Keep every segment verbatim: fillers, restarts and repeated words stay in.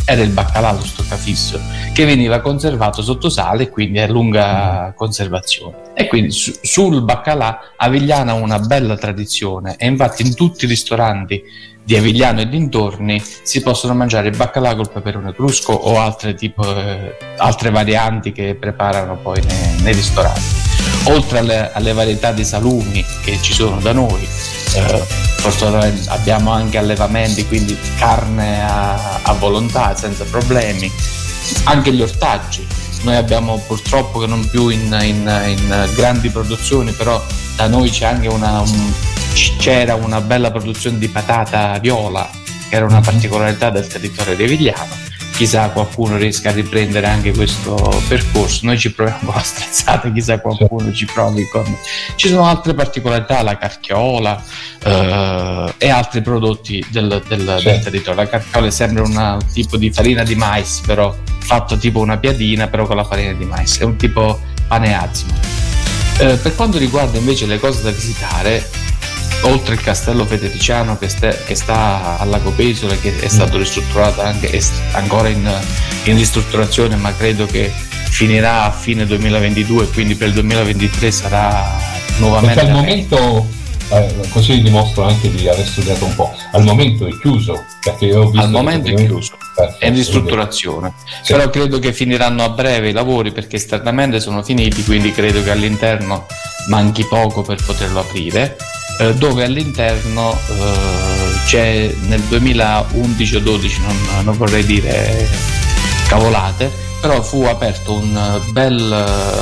era il baccalà, lo stoccafisso, che veniva conservato sotto sale e quindi a lunga conservazione. E quindi su, sul baccalà Avigliano ha una bella tradizione, e infatti in tutti i ristoranti di Avigliano e dintorni si possono mangiare il baccalà col peperone crusco o altre, tipo, eh, altre varianti che preparano poi nei, nei ristoranti. Oltre alle, alle varietà di salumi che ci sono da noi, eh, fortunatamente abbiamo anche allevamenti, quindi carne a, a volontà senza problemi, anche gli ortaggi. Noi abbiamo purtroppo che non più in, in, in grandi produzioni, però da noi c'è anche una, un, c'era una bella produzione di patata viola, che era una particolarità del territorio di Avigliano. Chissà qualcuno riesca a riprendere anche questo percorso. Noi ci proviamo con la Strezzata, chissà qualcuno ci provi con... Ci sono altre particolarità, la carchiola eh, e altri prodotti del, del, del territorio. La carchiola è sempre un tipo di farina di mais, però fatto tipo una piadina, però con la farina di mais. È un tipo paneazimo. Eh, per quanto riguarda invece le cose da visitare, oltre il castello federiciano che, sta, che sta al Lago Pesole, che è stato ristrutturato anche, è ancora in, in ristrutturazione, ma credo che finirà a fine duemilaventidue, quindi per il duemilaventitré sarà nuovamente. Perché al momento, eh, così dimostro anche di aver studiato un po', al momento è chiuso, perché io ho visto al momento è chiuso, perfetto, è in ristrutturazione, sì. Però credo che finiranno a breve i lavori, perché esternamente sono finiti, quindi credo che all'interno manchi poco per poterlo aprire. Eh, dove all'interno eh, c'è nel duemilaundici o dodici, non, non vorrei dire cavolate, però fu aperto un bel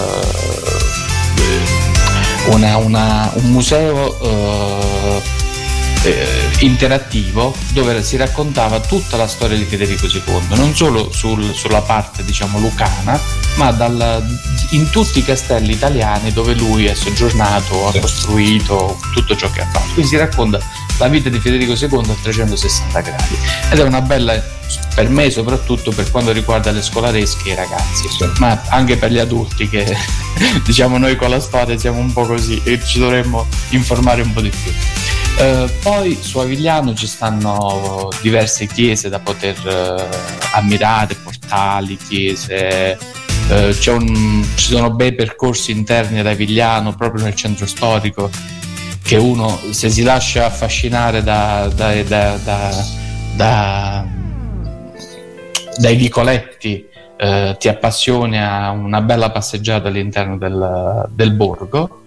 eh, una, una, un museo eh, eh, interattivo dove si raccontava tutta la storia di Federico secondo, non solo sul, sulla parte diciamo lucana, ma dal, in tutti i castelli italiani dove lui è soggiornato, ha costruito tutto ciò che ha fatto. Quindi si racconta la vita di Federico secondo a trecentosessanta gradi, ed è una bella, per me soprattutto per quanto riguarda le scolaresche e i ragazzi, sì. Ma anche per gli adulti che diciamo noi con la storia siamo un po' così e ci dovremmo informare un po' di più. Uh, poi su Avigliano ci stanno diverse chiese da poter uh, ammirare, portali, chiese, uh, c'è un, ci sono bei percorsi interni ad Avigliano proprio nel centro storico, che uno, se si lascia affascinare da, da, da, da, da dai vicoletti, uh, ti appassioni a una bella passeggiata all'interno del, del borgo.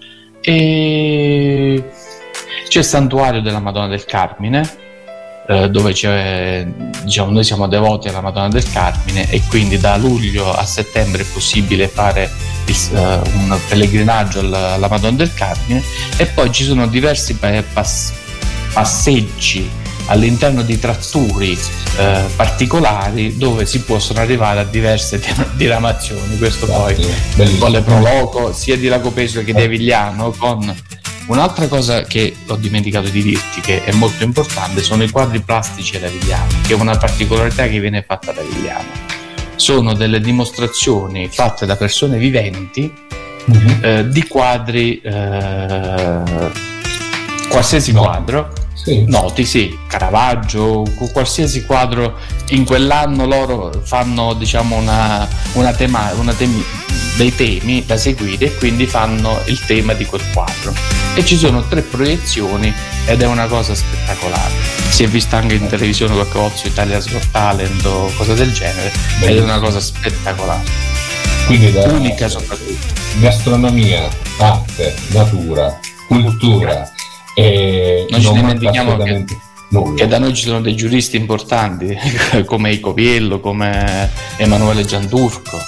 E c'è il santuario della Madonna del Carmine, eh, dove c'è, diciamo, noi siamo devoti alla Madonna del Carmine, e quindi da luglio a settembre è possibile fare il, uh, un pellegrinaggio alla, alla Madonna del Carmine. E poi ci sono diversi pass- passeggi all'interno di tratturi eh, particolari dove si possono arrivare a diverse diramazioni. Questo poi bellissimo. Con le proloco sia di Lago Pesole che di Avigliano. Con un'altra cosa che ho dimenticato di dirti, che è molto importante, sono i quadri plastici ad Avigliano, che è una particolarità che viene fatta ad Avigliano. Sono delle dimostrazioni fatte da persone viventi mm-hmm. eh, di quadri, eh, qualsiasi no. quadro sì. noti, sì, Caravaggio, qualsiasi quadro. In quell'anno loro fanno diciamo una, una tema, una temi, dei temi da seguire, e quindi fanno il tema di quel quadro, e ci sono tre proiezioni ed è una cosa spettacolare. Si è vista anche in televisione qualche volta su Italia's Got Talent o cose del genere. Bellissimo. Ed è una cosa spettacolare, quindi da, unica soprattutto. Gastronomia, arte, natura, cultura. E non ci dimentichiamo che, che da noi ci sono dei giuristi importanti come Icoviello, come Emanuele Gianturco.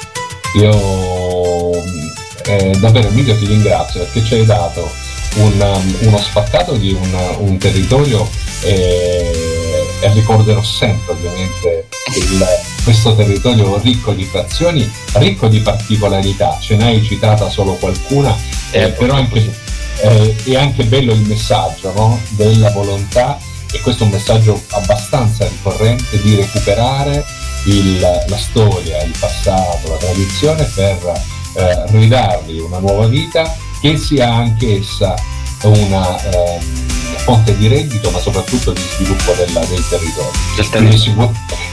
Io eh, davvero Emilio ti ringrazio, perché ci hai dato un, uno spaccato di un, un territorio e, e ricorderò sempre ovviamente il, questo territorio ricco di frazioni, ricco di particolarità. Ce n'hai citata solo qualcuna, eh, eh, però anche Eh, è anche bello il messaggio, no? Della volontà, e questo è un messaggio abbastanza ricorrente, di recuperare il, la storia, il passato, la tradizione, per eh, ridargli una nuova vita che sia anche essa una ehm, fonte di reddito, ma soprattutto di sviluppo della, del territorio. Del territorio. Quindi, sicur-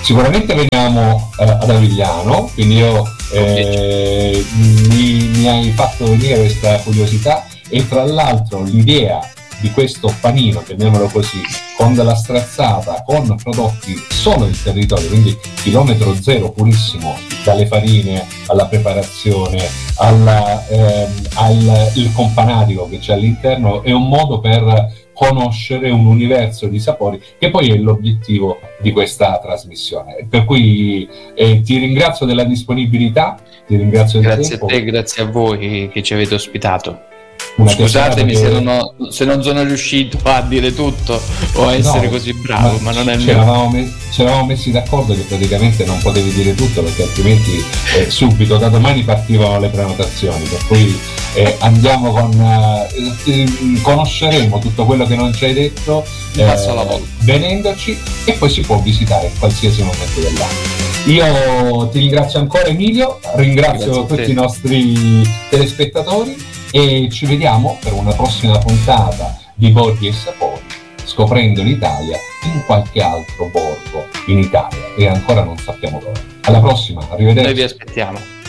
Sicuramente veniamo eh, ad Avigliano, quindi io eh, mi, mi hai fatto venire questa curiosità, e tra l'altro l'idea di questo panino, chiamiamolo così, con della strazzata, con prodotti solo del territorio, quindi chilometro zero purissimo, dalle farine alla preparazione, alla, ehm, al il companatico che c'è all'interno, è un modo per conoscere un universo di sapori, che poi è l'obiettivo di questa trasmissione. Per cui eh, ti ringrazio della disponibilità, ti ringrazio del grazie tempo. a te, grazie a voi che ci avete ospitato. Una Scusatemi che... se, non ho, se non sono riuscito a dire tutto o a essere no, così bravo, ma, ma non è ci mio. Eravamo me- ci eravamo messi d'accordo che praticamente non potevi dire tutto, perché altrimenti eh, subito da domani partivano le prenotazioni, per cui eh, andiamo con eh, conosceremo tutto quello che non ci hai detto eh, passo alla volta, venendoci, e poi si può visitare in qualsiasi momento dell'anno. Io ti ringrazio ancora, Emilio, ringrazio tutti i nostri telespettatori e ci vediamo per una prossima puntata di Borghi e Sapori, scoprendo l'Italia in qualche altro borgo in Italia, e ancora non sappiamo dove. Alla prossima, arrivederci. Noi vi aspettiamo.